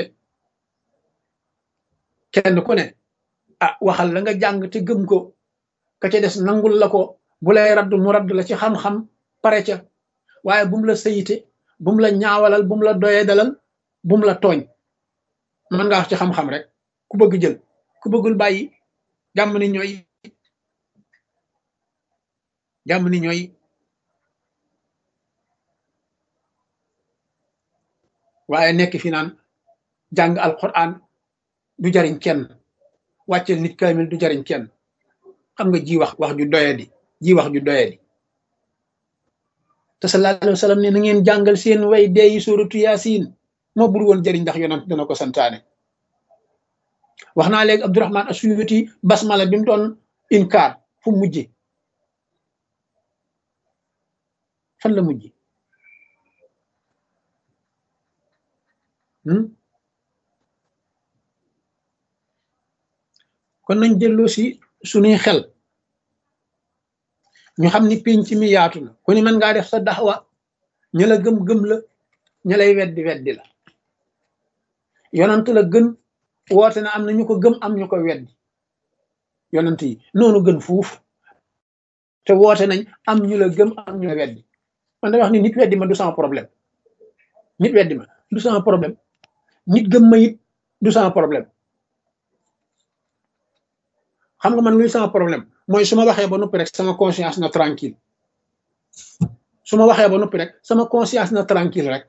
kenn ku ne waxal la nga jàng te gëm ko ka ca des nangul la ko bu lay radd mu radd la ci xam-xam pare ca waaye bu mu la sayite bu mu la ñaawalal bu mu la doyee dalal bu mu la tooñ mën nga wax ci xam-xam rek ku bëgg jël ku bëggul bàyyi jàmm ni ñooy waaye nekk fi naan jàng alquran du jariñ kenn wàccel nit kaamil du jariñ kenn xam nga wax ju doyadi wax ju doyadi te sallallahu alayhi wa sallam ne na ngeen jàngal seen way deeyi suratu yaasin moo bur woon jëriñ ndax yonent dana ko santaane wax naa léegi Abdurahman Asuyuti basmala bi mu doon inkaar fu mujje fan la mujje kon nañ delloo si suñuy xel ñu xam ni pénc mi yaatu na ku ni mën ngaa def sa daxwa ña la gëm la ña lay weddi la yonant la gën woote na am na ñu ko gëm am ñu ko weddi yonant yi noonu gën fuuf te woote nañ am ñu la gëm am ñu la weddi man da wax ni nit weddi ma du sama problème nit weddi ma du sama problème nit gëm ma it du sama problème xam nga man luy sama problème mooy su ma waxee ba noppi rek sama conscience na tranquille su ma waxee ba noppi rek sama conscience na tranquille rek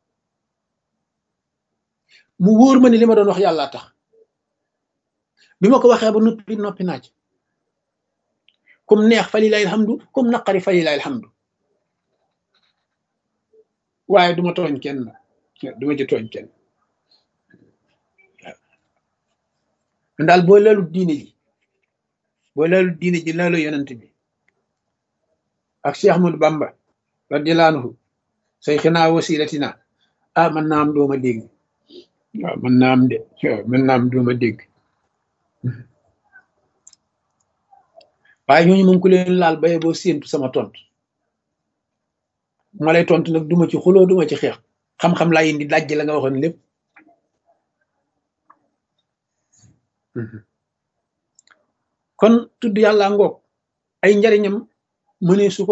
mu wóor ma ni li ma doon wax yàlla tax bi ma ko waxee ba noppi naaj comme neex fa lilahi alhamdu comme naqari fa lilahi alhamdu waaye duma tooñ kenn duma ci tooñ kenn daal boo leelu diine ji leelu yonent bi ak Cheikh Ahmadou Bamba radiyallahu anhu sayxinaa wasilatina mën naa am dooma dégg waaw mën naa am dooma dégg waaye ñooñu moom ku leen laal baye boo séentu sama tontu ma lay tontu nag duma ci xuloo duma ci xeex xam-xam laa indi dajj la nga waxoon lépp kon tudd yàlla ngoog ay njariñam mënee su ko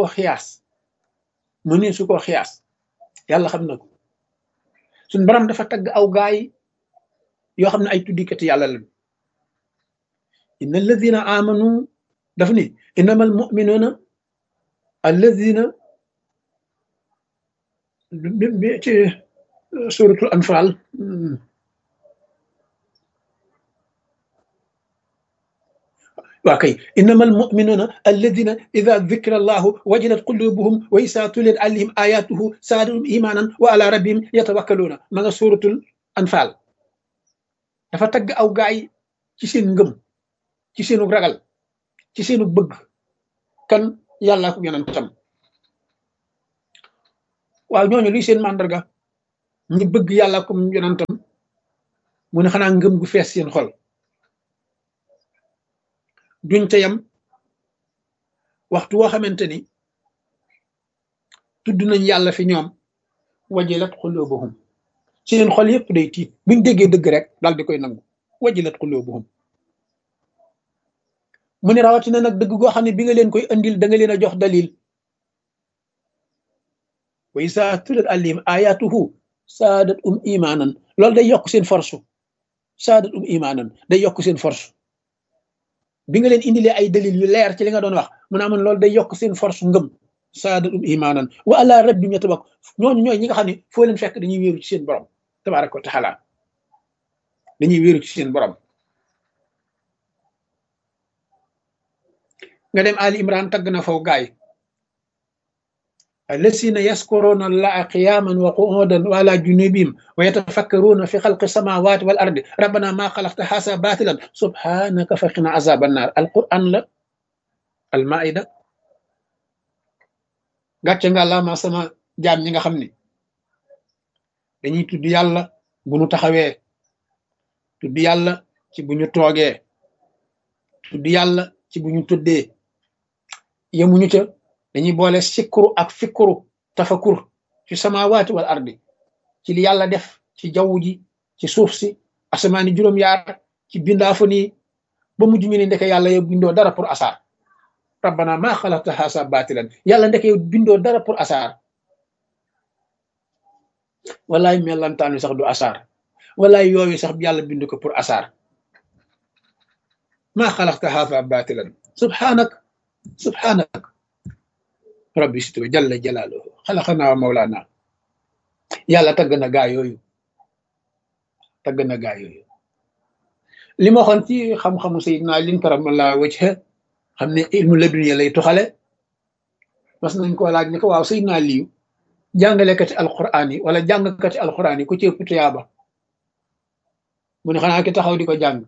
xiyaas yàlla xam na ko suñ borom dafa tagg aw gaay yoo xam ne ay tuddikati yàlla lañu inna alladina amanu daf ni innamal mu'minuna alladina ci suratul anfal waa kay innamal mu'minuna alladina ida dukira allahu wajilat qulubuhum wa isa tuliyat alayhim ayatuhu saadahum imanan wa ala rabbihim yatawakkaluna ma nga suratul anfal dafa tagg aw gaay ci seen ngëm ci seenu ragal ci seenu bëgg kan yàlla ko yonentam waaw ñooñu luy seen màndarga ñi bëgg yàlla comme yonantam mu ne xanaa ngëm gu fees seen xol duñ ca yam waxtu woo xamante ni tudd nañ yàlla fi ñoom wajilat xulubuhum seen xol yépp day tiit buñ déggee dëgg rek dal di koy nangu wajilat xulubuhum mu ne rawatina nag dëgg goo xam ne bi nga leen koy andil da nga leen a jox dalil wa isa tulat alim ayatuhu saadat imanan loolu day yokk seen force saadat imanan day yokk seen force bi nga leen indilee ay dalil yu leer ci li nga doon wax mu ne amoon loolu day yokk seen force ngëm saadat imanan wa ala rabbim yatawak ñooñu ñooy ñi nga xam ne foo leen fekk dañuy wéeru ci seen borom tabaraka wa taala dañuy wéeru ci seen borom nga dem Ali Imran tagg na faw gaay الذين يذكرون الله قياما وقعودا وعلى جنوبهم ويتفكرون في خلق السماوات والارض ربنا ما خلقت هذا باطلا سبحانك فقنا عذاب النار القران لا المائده gàcce nga la ma sama jaam ñi nga xam ni dañuy tudd yàlla bu ñu taxawee tudd yàlla ci bu ñu toogee tudd yàlla ci bu ñu tuddee yemuñu ca dañuy boole sikkuru ak fikkuru tafakur ci samawaati wal ardi ci li yàlla def ci jaww ji ci suuf si asamaani juróom-yaar ci bindaafu nii ba mujj ñu ne ndeke yàlla yow bindoo dara pour asaar rabbana ma xalaqta haasa batilan yàlla ndeke yow bindoo dara pour asaar wallaay mellantaan wi sax du asaar wallaay yooyu sax yàlla bind ko pour asaar ma xalaqta haasa batilan subhanak subhanak rabbi situ jalla jalaaluhu xalaqanaa wa mawlaana yàlla tagg na gaa yooyu tagg na gaa yooyu li ma waxoon ci xam-xamu Seydina Ali karamallahu wajha xam ne ilmu laduniya lay tuxale mas nañ koo laaj ni ko waaw Seydina Ali jàngalekati alquran yi wala jàngkati alquran yi ku ci ëpp tuyaaba mu ne xanaa ki taxaw di ko jàng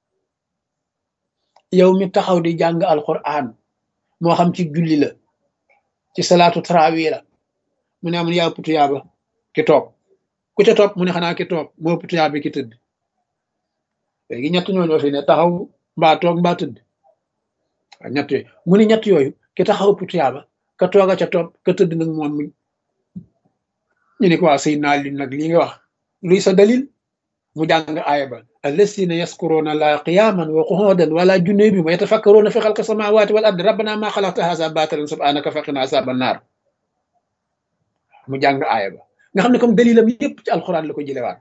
yow mi taxaw di jàng alquran moo xam ci julli la ci salaatu tarawih la mu ne amul yaa ëpp tuyaaba ki toog ku ca topp mu ne xanaa ki toog moo ëpp tuyaaba ki tëdd léegi ñett ñooñoo fi ne taxaw mbaa toog mbaa tëdd waaw ñett yooyu mu ne ñett yooyu ki taxaw ëpp tuyaaba ka tooga ca topp ka tëdd nag moom mi ñu ne ko waa Seydina Ali nag lii nga wax luy sa dalil mu jàng aaya ba allasina yaskuruna la qiyaman wa qu'udan wala junubihim wa yatafakkaruna fi xalqi samawati wal ardi rabbana ma xalaqta haza batilan subhanaka faqina azaban nar mu jàng aaya ba nga xam ne comme dalilam yépp ci alquran la ko jëlewaat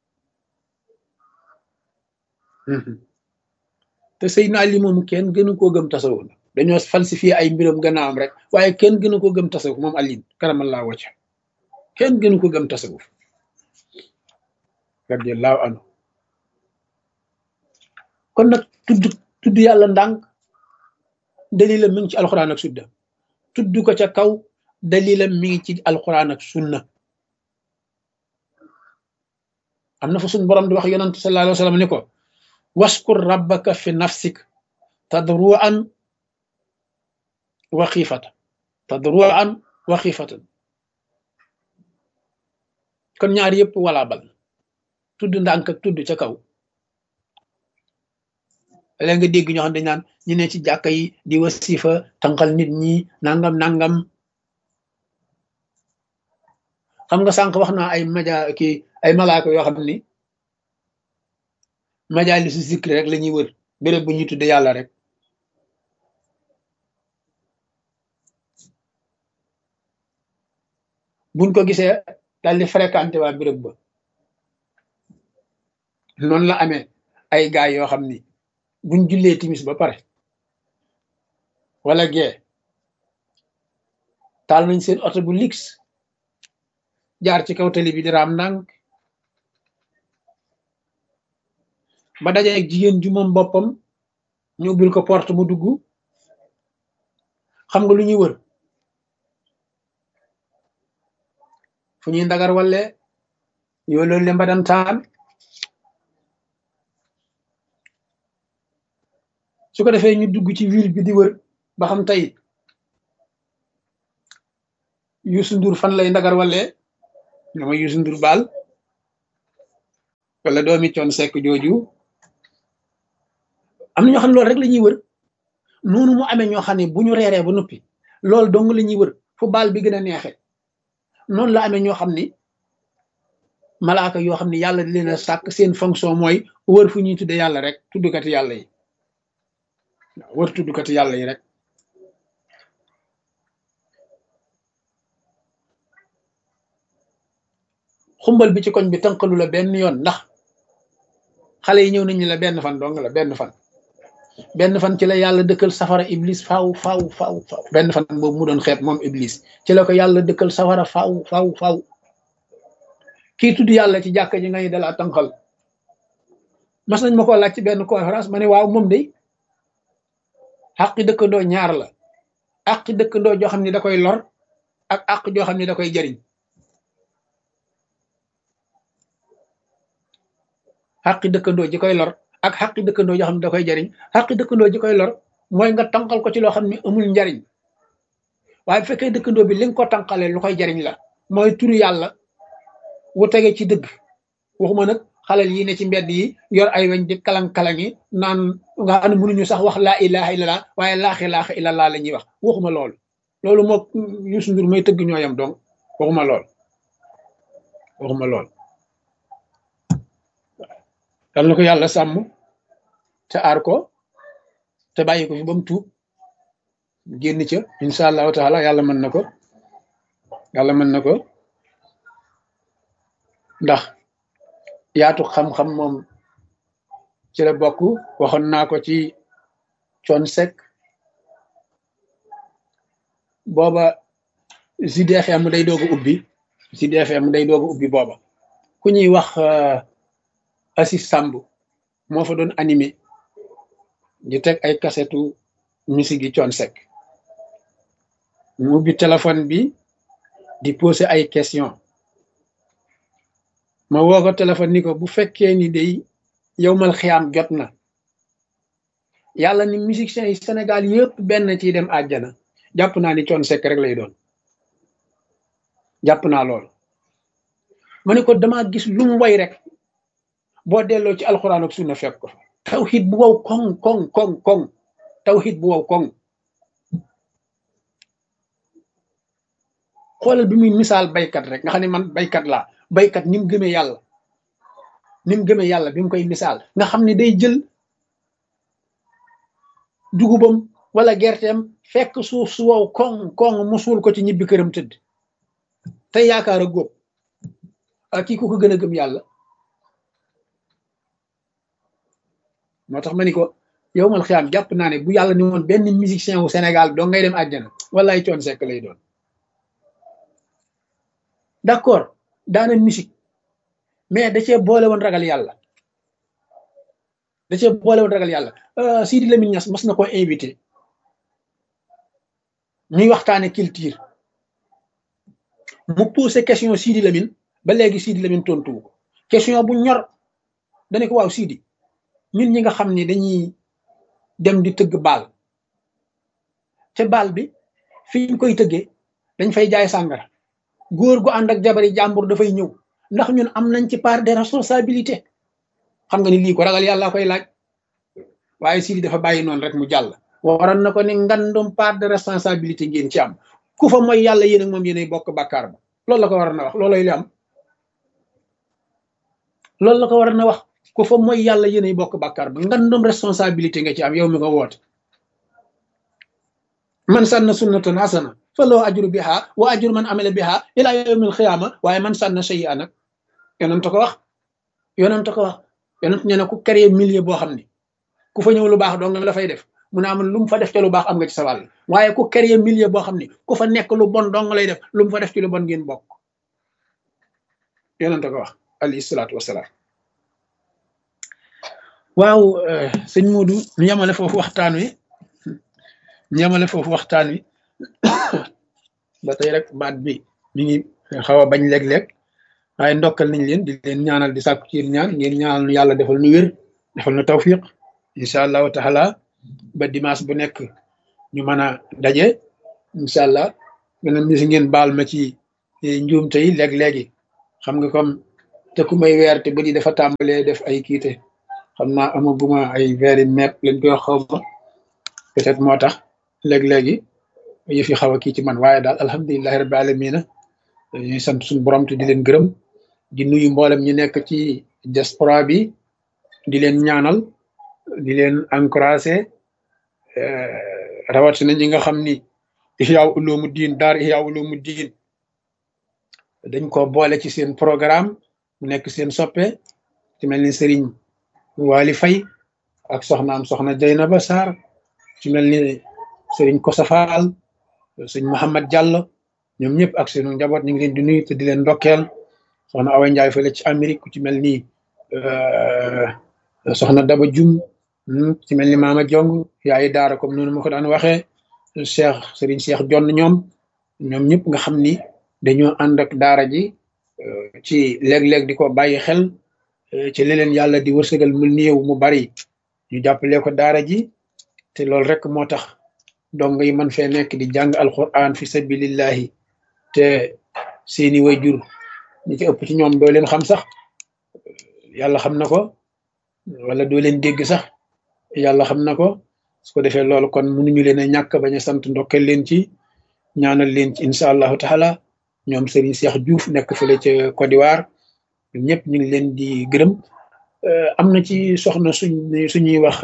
te Seydina Ali moom kenn gënu koo gëm tasawuf dañoo falsifié ay mbiram gannaawam rek waaye kenn gënu ko gëm tasawuf moom Ali karamallahu wajha kenn gënu ko gëm tasawuf radiyallahu anhu kon nag tudd yàlla ndànk dalilam mi ngi ci alquran ak sunna tudd ko ca kaw dalilam mi ngi ci alquran ak sunna am na fa suñ borom di wax yonent sallallahu alayhi wa sallam ni ko waskur rabbaka fi nafsik tadruan wa xiifatan tadruan wa xiifatan kon ñaar yëpp wala bal tudd ndànk ak tudd ca kaw léegi nga dégg ñoo xam dañ naan ñu ne ci jàkka yi di wasifa tànqal nit ñi nangam nangam xam nga sànq wax naa ay malaaka yoo xam ni majaalisu zikri rek la ñuy wër béréb bu ñuy tudde yàlla rek buñ ko gisee daal di fréquenté waa béréb ba noonu la amee ay gaay yoo xam ni buñ jullee timis ba pare wala gee taal nañ seen oto bu lix jaar ci kaw tali bi di raam ndànk ba daje ak jigéen ju moom boppam ñu ubbil ko porte mu dugg xam nga lu ñuy wër fu ñuy ndagar wale yoo loolu le mbadantaan su ko defee ñu dugg ci ville bi di wër ba xam tey Youssou Ndour fan lay ndagar wale nga ma Youssou Ndour baal wala doomi Thione Seck jooju am na ñoo xam ne loolu rek la ñuy wër noonu mu amee ñoo xam ne bu ñu reeree ba noppi loolu dong la ñuy wër fu baal bi gën a neexe noonu la amee ñoo xam ni malaaka yoo xam ne yàlla di leen a sàkk seen fonction mooy wër fu ñuy tudde yàlla rek tuddukati yàlla yi waaw wër tuddukati yàlla yi rek xumbal bi ci koñ bi tënkalu la benn yoon ndax xale yi ñëw nañu la benn fan dong la benn fan ci la yàlla dëkkal safara iblis faaw benn fan boobu mu doon xeet moom iblis ci la ko yàlla dëkkal safara faaw kii tudd yàlla ci jàkka ji ngay dalaa tànqal mas nañ ma ko laaj ci benn conférence ma ne waaw moom day àqi dëkkandoo ñaar la àqi dëkkandoo joo xam ne da koy lor ak àq joo xam ne da koy jariñ àqi dëkkandoo ji koy lor ak xaqi dëkkandoo joo xam ne da koy jariñ xaqi dëkkandoo ji koy lor mooy nga tànqal ko ci loo xam ne amul njariñ waaye bu fekkee dëkkandoo bi li nga ko tànqalee lu koy jariñ la mooy turu yàlla wu tege ci dëgg waxuma nag xalal yi ne ci mbedd yi yor ay weñ di kalang-kalang yi naan nga xam ne mënuñu sax wax laa ilaha illallah waaye laaxi illallah la ñuy wax waxuma loolu moo Youssou Ndour may tëgg ñooyam donc waxuma lool dal na ko yàlla sàmm te aar ko te bàyyi ko fi ba mu tuub génn ca incha allahu taala yàlla mën na ko ndax yaatu xam-xam moom ci la bokk waxoon naa ko ci Thione Seck booba Sud FM day doog a ubbi booba ku ñuy wax Assis Samb moo fa doon animé di teg ay kasetu musique yi Thione Seck mu ubbi téléphone bi di poser ay question ma woo ko téléphone ni ko bu fekkee ni day yowmal xiyaam jot na yàlla ni musiciens yi Sénégal yëpp benn ciy dem àjjana jàpp naa ni Thione Seck rek lay doon jàpp naa lool ma ne ko dama gis lu mu way rek boo delloo ci alxuraan ak sunna fekk ko fa tawxiid bu wow koŋ tawxiid bu wow koŋ xoolal bi muy misaal baykat rek nga xam ne man baykat laa baykat ni mu gëmee yàlla bi mu koy misaal nga xam ne day jël dugubam wala gerteem fekk suuf su wow koŋ mu suul ko ci ñibbi këram tëdd te yaakaar a góob ak kii ku ko gën a gëm yàlla moo tax ma ni ko yow mal xiyaam jàpp naa ne bu yàlla ni woon benn musicien wu Sénégal doo ngay dem àjjana wallaay Thione Seck lay doon d'accord daana musique mais da cee boole woon ragal yàlla Sidi Lamine Niass mas na ko invité ñuy waxtaane culture mu posé question Sidi Lamine ba léegi Sidi Lamine tontu ko question bu ñor dane ko waaw Sidi ñun ñi nga xam ni dañuy dem di tëgg baal te baal bi fi ñu koy tëggee dañ fay jaay sàngara góor gu ànd ak jabari jàmbur dafay ñëw ndax ñun am nañ ci part de responsabilité xam nga ni lii ko ragal yàlla koy laaj waaye Sidi dafa bàyyi noonu rek mu jàll waroon na ko ne ngandum part de responsabilité ngeen ci am ku fa mooy yàlla yéen ak moom yéenay bokk bàkkaar ba loolu la ko waroon na wax looloy li am loolu la ko waroon na wax ku fa mooy yàlla yéenay bokk bàkkaar ba ngandum responsabilité nga ci am yow mi ko woote man sanna sunnatan hasana fa loo ajru biha wa ajru man amila biha ila yawmil xiyaama waaye man sanna sayyi'an nag yonent ko wax yonent nee na ku créer milieu boo xam ne ku fa ñëw lu baax dong la fay def mu ne am lu mu fa def te lu baax am nga ci sa wàll waaye ku créer milieu boo xam ne ku fa nekk lu bon dong lay def lu mu fa def ci lu bon ngeen bokk yonent ko wax alayhi salaatu wasalaam waaw sëñ Modou ñu yemale foofu waxtaan wi ba tey rek baat bi mi ngi xaw a bañ léeg-léeg waaye ndokkal nañ leen di leen ñaanal di sàkku ci ñaan ngeen ñaanal nu yàlla defal nu wér defal nu tawfiq incha allahu taala ba dimanche bu nekk ñu mën a daje incha allah gën a misi ngeen baal ma ci njuumte yi léeg-léegi xam nga comme te ku may weer te bëri dafa tàmbalee def ay kiite xam naa amaguma ay weeri mepp lañ koy xaw ma peut-être moo tax léeg-léegi yëf yi xaw a kii ci man waaye daal alhamdulilahi rabbi alamina ñuy sant suñu borom te di leen gërëm di nuyu mboolem ñi nekk ci diaspora bi di leen ñaanal di leen encouragé rawatina ñi nga xam ni Ihya Ulumuddin daar Ihya Ulumuddin dañ ko boole ci seen programme mu nekk seen soppe ci mel ni Serigne Wali Faye ak soxnaam soxna Jaynaba Sarr ci mel ni Serigne Kosa Fall Serigne Mouhamad Diallo ñoom ñëpp ak seenu njaboot ñu ngi leen di nuyu te di leen ndokkeel soxna Awa Ndiaye fële ci Amérique ku ci mel ni soxna Daba Jum ci mel ni Mama Jong yaayi daara comme noonu ma ko daan waxee Serigne Cheikh Jonn ñoom ñëpp nga xam ni dañoo ànd ak daara ji ci léeg-léeg di ko bàyyi xel ci leneen yàlla di wërsëgal mu néew mu bari ñu jàppale ko daara ji te loolu rek moo tax dong yi man fee nekk di jàng alquran fi sabilillahi te seeni wayjur ñi ci ëpp ci ñoom doo leen xam sax yàlla xam na ko wala doo leen dégg sax yàlla xam na ko su ko defee loolu kon mënuñu leen a ñàkk bañ a sant ndokkeel leen ci ñaanal leen ci incha allahu taala ñoom Serigne Cheikh Diouf nekk fële ca Côte d'Ivoire ñëpp ñu ngi leen di gërëm am na ci soxna suñuy wax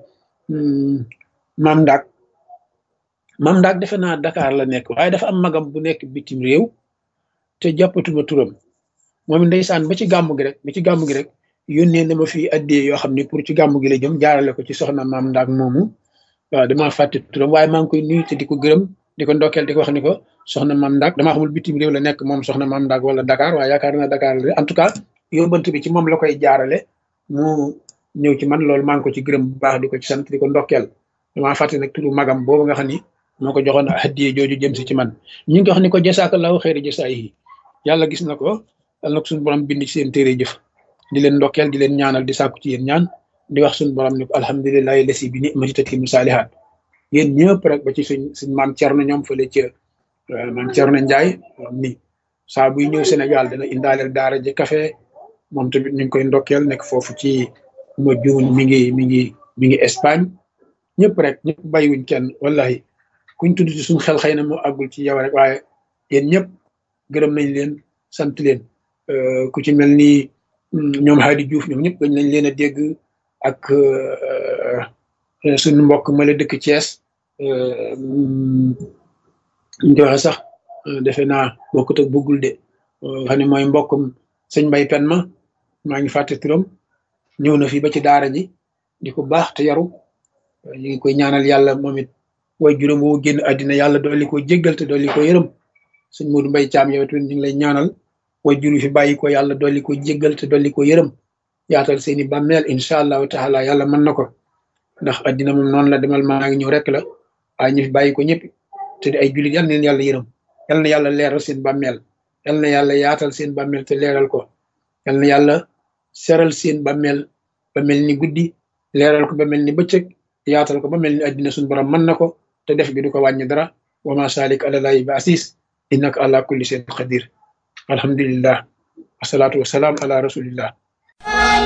Mam Ndak defe naa Dakar la nekk waaye dafa am magam bu nekk bitim réew te jàppatuma turam moom ndeysaan ba ci gàmmu gi rek yónnee na ma fii addee yoo xam ne pour ci gàmmu gi la jëm jaarale ko ci soxna Mam Ndak moomu waaw damaa fàtte turam waaye maa ngi koy nuyu te di ko gërëm di ko ndokkeel di ko wax ni ko soxna Mam Ndak damaa xamul bitim réew la nekk moom soxna Mam Ndak wala Dakar waaye yaakaar naa Dakar la en tout cas yóbbant bi ci moom la koy jaarale mu ñëw ci man loolu maa ngi ko ci gërëm bu baax di ko ci sant di ko ndokkeel damaa fàtte nag turu magam boobu nga xam ni moo ko joxoon hadiye jooju jëm si ci man ñu ngi wax ni ko jasaakallahu xeeri jasaayi yàlla gis na ko yàlla na ko suñu borom bind ci seen téere jëf di leen ndokkeel di leen ñaanal di sàkku ci yéen ñaan di wax suñu borom ni ko alhamdulilahi lasi bi ni'mati tatimmu saalihaat yéen ñëpp rek ba ci suñ maam Thierno ñoom fële ca maam Thierno Ndiaye ni saa buy ñëw Sénégal dana indaaleel daara ji café moom tamit ñu ngi koy ndokkeel nekk foofu ci ma juun mi ngi Espagne ñëpp bàyyiwuñ kenn wallahi kuñ tudd ci suñ xel xëy na moo àggul ci yow rek waaye yéen ñëpp gërëm nañ leen sant leen ku ci mel ni ñoom Hadi Diouf ñoom ñëpp gañ nañ leen a dégg ak suñu mbokk ma la dëkk Thiès ñu waxe sax defe naa bokkut ak bëggul de xam ne mooy mbokkum sëñ Mbay Pen maa ngi fàtte turam ñëw na fi ba ci daara ji di ko baax te yaru ñu ngi koy ñaanal yàlla moom it way juróom woo génn àddina yàlla dolli ko jéggal te dolli ko yërëm sëñ Modou Mbay Caam yow tamit ñu ngi lay ñaanal way juru fi bàyyi ko yàlla dolli ko jéggal te dolli ko yërëm yaatal seeni bàmmeel incha allahu taala yàlla mën na ko ndax àddina moom noonu la demal maa ngi ñëw rek la waaye ñu fi bàyyi ko ñëpp te di ay jullit yal na leen yàlla yërëm yal na yàlla leeral seen bàmmeel yal na yàlla yaatal seen bàmmeel te leeral ko yal na yàlla seral seen bàmmeel ba mel ni guddi leeral ko ba mel ni bëccëg yaatal ko ba mel ni àddina suñu borom mën na ko te def gi du ko wàññi dara wa ma salik àlallaahi bi asis innaka ala kulli shay'in qadir alhamdulillah wasalaatu wasalaam ala rasulillah